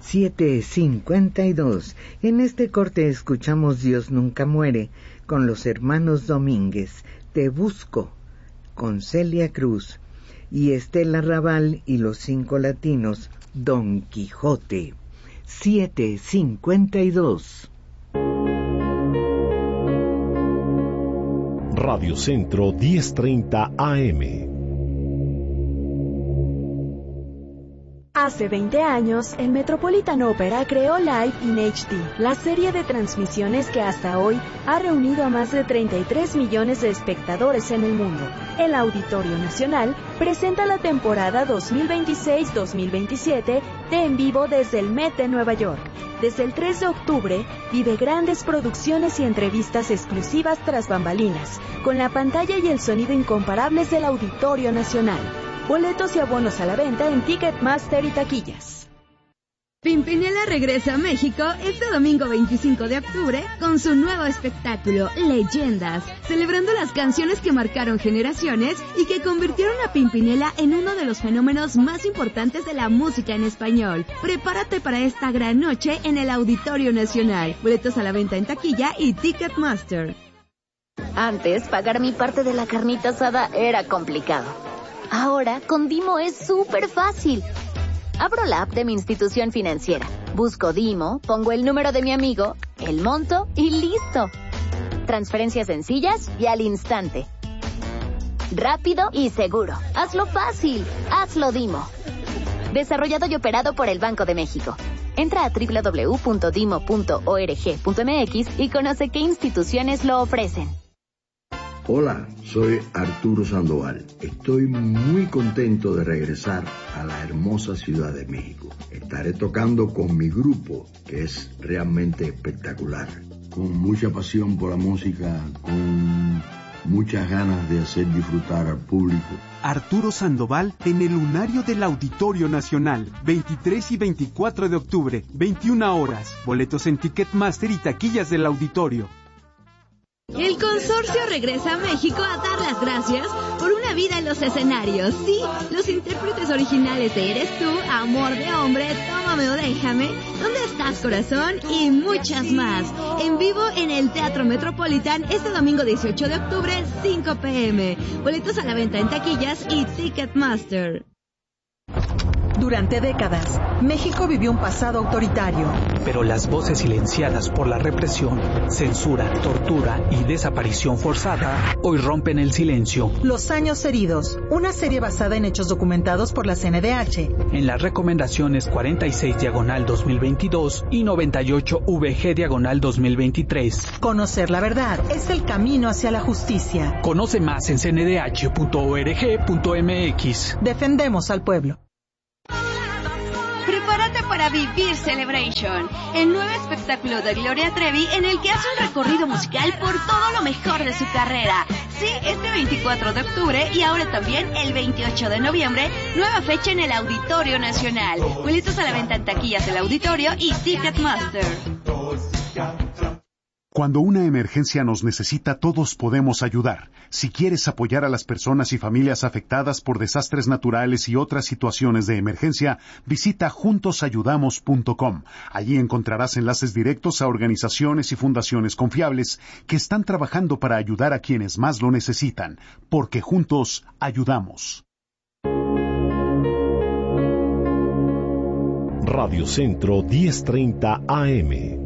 7:52. En este corte escuchamos Dios nunca muere con los hermanos Domínguez, Te busco con Celia Cruz y Estela Raval y los 5 latinos, Don Quijote. 7:52. Radio Centro 1030 AM. Hace 20 años, el Metropolitan Opera creó Live in HD, la serie de transmisiones que hasta hoy ha reunido a más de 33 millones de espectadores en el mundo. El Auditorio Nacional presenta la temporada 2026-2027 de En Vivo desde el Met de Nueva York. Desde el 3 de octubre, vive grandes producciones y entrevistas exclusivas tras bambalinas, con la pantalla y el sonido incomparables del Auditorio Nacional. Boletos y abonos a la venta en Ticketmaster y taquillas. Pimpinela regresa a México este domingo 25 de octubre con su nuevo espectáculo, Leyendas, celebrando las canciones que marcaron generaciones y que convirtieron a Pimpinela en uno de los fenómenos más importantes de la música en español. Prepárate para esta gran noche en el Auditorio Nacional. Boletos a la venta en taquilla y Ticketmaster. Antes, pagar mi parte de la carnita asada era complicado. Ahora, con Dimo es súper fácil. Abro la app de mi institución financiera, busco Dimo, pongo el número de mi amigo, el monto y ¡listo! Transferencias sencillas y al instante. Rápido y seguro. Hazlo fácil. Hazlo Dimo. Desarrollado y operado por el Banco de México. Entra a www.dimo.org.mx y conoce qué instituciones lo ofrecen. Hola, soy Arturo Sandoval. Estoy muy contento de regresar a la hermosa Ciudad de México. Estaré tocando con mi grupo, que es realmente espectacular. Con mucha pasión por la música, con muchas ganas de hacer disfrutar al público. Arturo Sandoval en el Lunario del Auditorio Nacional, 23 y 24 de octubre, 21 horas. Boletos en Ticketmaster y taquillas del auditorio. El consorcio regresa a México a dar las gracias por una vida en los escenarios. Sí, los intérpretes originales de Eres Tú, Amor de Hombre, Tómame o Déjame, ¿Dónde estás, corazón? Y muchas más. En vivo en el Teatro Metropolitan este domingo 18 de octubre, 5 p.m. Boletos a la venta en taquillas y Ticketmaster. Durante décadas, México vivió un pasado autoritario. Pero las voces silenciadas por la represión, censura, tortura y desaparición forzada hoy rompen el silencio. Los años heridos, una serie basada en hechos documentados por la CNDH. En las recomendaciones 46/2022 y 98/VG/2023. Conocer la verdad es el camino hacia la justicia. Conoce más en cndh.org.mx. Defendemos al pueblo. Prepárate para Vivir Celebration, el nuevo espectáculo de Gloria Trevi en el que hace un recorrido musical por todo lo mejor de su carrera. Sí, este 24 de octubre y ahora también el 28 de noviembre, nueva fecha en el Auditorio Nacional. Boletos a la venta en taquillas del auditorio y Ticketmaster. Cuando una emergencia nos necesita, todos podemos ayudar. Si quieres apoyar a las personas y familias afectadas por desastres naturales y otras situaciones de emergencia, visita juntosayudamos.com. Allí encontrarás enlaces directos a organizaciones y fundaciones confiables que están trabajando para ayudar a quienes más lo necesitan, porque juntos ayudamos. Radio Centro 1030 AM.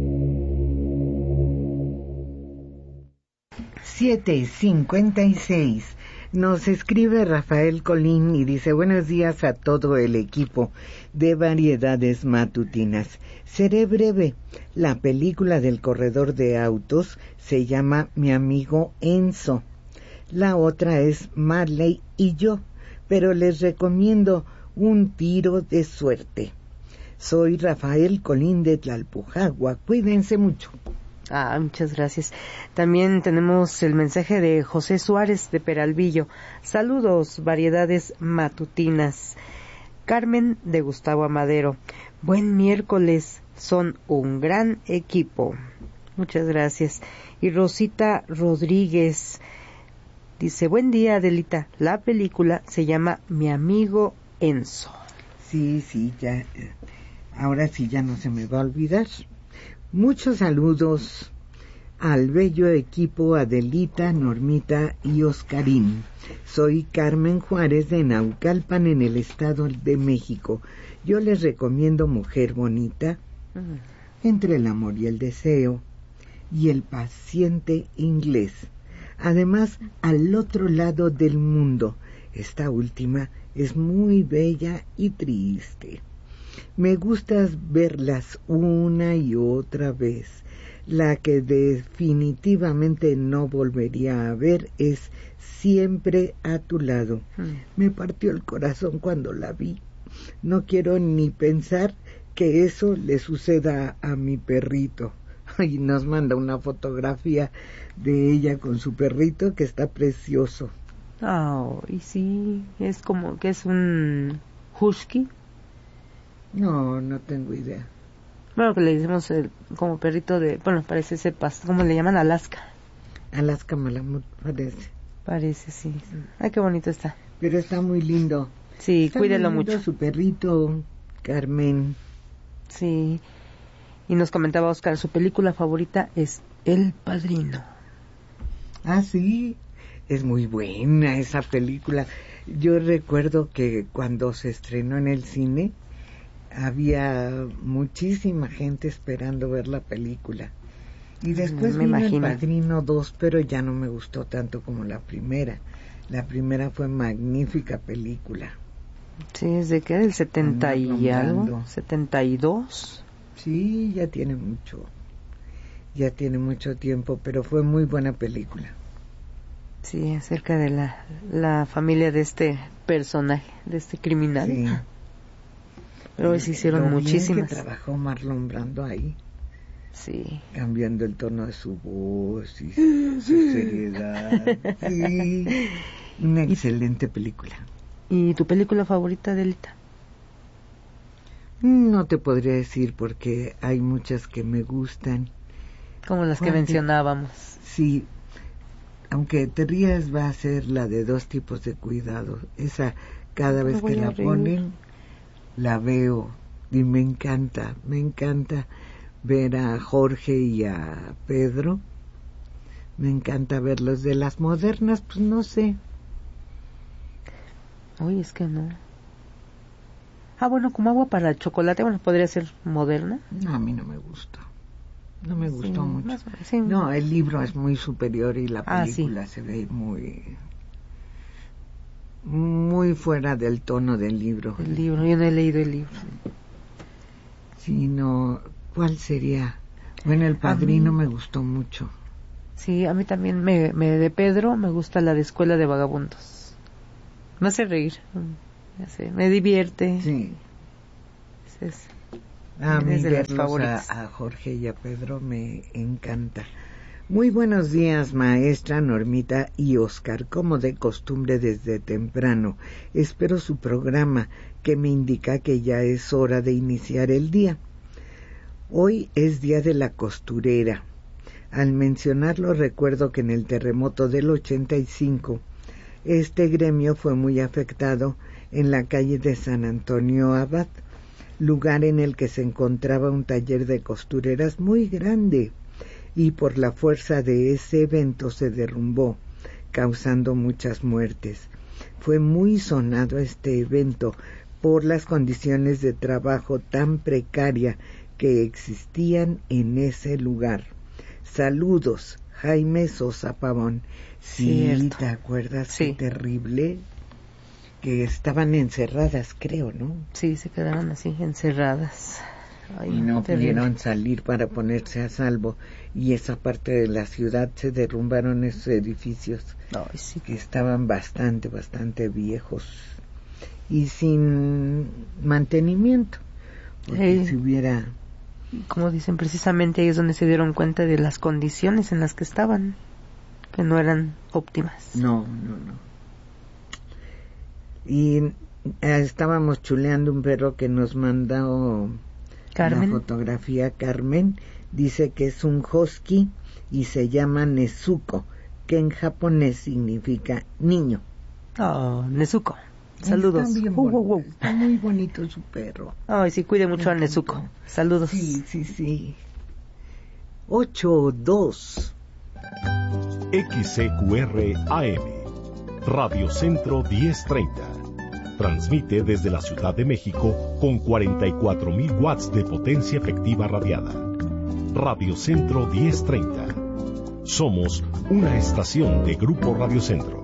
7:56. Nos escribe Rafael Colín y dice: buenos días a todo el equipo de Variedades Matutinas. Seré breve. La película del corredor de autos se llama Mi amigo Enzo. La otra es Marley y yo, pero les recomiendo Un tiro de suerte. Soy Rafael Colín de Tlalpujagua. Cuídense mucho. Muchas gracias. También tenemos el mensaje de José Suárez de Peralvillo. Saludos, Variedades Matutinas. Carmen de Gustavo Amadero. Buen miércoles, son un gran equipo. Muchas gracias. Y Rosita Rodríguez dice: buen día, Adelita. La película se llama Mi amigo Enzo. Sí, ya. Ahora sí ya no se me va a olvidar. Muchos saludos al bello equipo Adelita, Normita y Oscarín. Soy Carmen Juárez de Naucalpan, en el Estado de México. Yo les recomiendo Mujer Bonita, Entre el amor y el deseo, y El paciente inglés. Además, Al otro lado del mundo. Esta última es muy bella y triste. Me gusta verlas una y otra vez. La que definitivamente no volvería a ver es Siempre a tu lado. Me partió el corazón cuando la vi. No quiero ni pensar que eso le suceda a mi perrito. Y nos manda una fotografía de ella con su perrito que está precioso. Y sí, es como que es un husky. No tengo idea. Bueno, que le decimos como perrito de... Bueno, parece ese pasto, ¿cómo le llaman? Alaska. Alaska Malamut, parece. Parece, sí. Ay, qué bonito está. Pero está muy lindo. Sí, está cuídelo muy lindo mucho. Su perrito, Carmen. Sí. Y nos comentaba Oscar, su película favorita es El Padrino. Ah, sí. Es muy buena esa película. Yo recuerdo que cuando se estrenó en el cine había muchísima gente esperando ver la película. Y después vino El Padrino 2, pero ya no me gustó tanto como la primera. La primera fue magnífica película. Sí, ¿desde qué? ¿Del 70 y algo? ¿72? Sí, ya tiene mucho. Ya tiene mucho tiempo, pero fue muy buena película. Sí, acerca de la familia de este personaje, de este criminal. Sí. Pero se hicieron muchísimas. Bien que trabajó Marlon Brando ahí. Sí. Cambiando el tono de su voz y su seriedad. Sí. Una excelente película. ¿Y tu película favorita, Adelita? No te podría decir porque hay muchas que me gustan. Como las que mencionábamos. Sí. Aunque te rías, va a ser la de Dos tipos de cuidado. Esa, cada vez que la ponen, la veo y me encanta ver a Jorge y a Pedro. Me encanta verlos. De las modernas, pues no sé. Uy, es que no. Bueno, como Agua para el chocolate, bueno, podría ser moderna. No, a mí no me gusta. No me gustó mucho. Sí. No, el libro es muy superior y la película se ve muy fuera del tono del libro. El libro, yo no he leído el libro. Sí, no, ¿cuál sería? Bueno, El Padrino me gustó mucho. Sí, a mí también de Pedro me gusta la de Escuela de Vagabundos. Me hace reír, me divierte. Sí. A mí verlos a Jorge y a Pedro me encanta. Muy buenos días, maestra Normita y Oscar. Como de costumbre desde temprano, espero su programa que me indica que ya es hora de iniciar el día. Hoy es Día de la Costurera. Al mencionarlo recuerdo que en el terremoto del 85 este gremio fue muy afectado en la calle de San Antonio Abad, lugar en el que se encontraba un taller de costureras muy grande, y por la fuerza de ese evento se derrumbó, causando muchas muertes. Fue muy sonado este evento por las condiciones de trabajo tan precarias que existían en ese lugar. Saludos, Jaime Sosa Pavón. Sí, ¿te acuerdas? Sí. Qué terrible. Que estaban encerradas, creo, ¿no? Sí, se quedaron así, encerradas. Ay, y no pudieron salir para ponerse a salvo. Y esa parte de la ciudad se derrumbaron esos edificios. Ay, sí. Que estaban bastante viejos. Y sin mantenimiento. Porque si hubiera... Como dicen, precisamente ahí es donde se dieron cuenta de las condiciones en las que estaban, que no eran óptimas. No. Y estábamos chuleando un perro que nos mandó Carmen. La fotografía. Carmen dice que es un husky y se llama Nezuko, que en japonés significa niño. Nezuko. Saludos. Está muy bonito su perro. Ay, sí, cuide mucho a Nezuko. Saludos. Sí. 8-2. XCQR AM, Radio Centro 1030. Transmite desde la Ciudad de México con 44,000 watts de potencia efectiva radiada. Radio Centro 1030. Somos una estación de Grupo Radio Centro.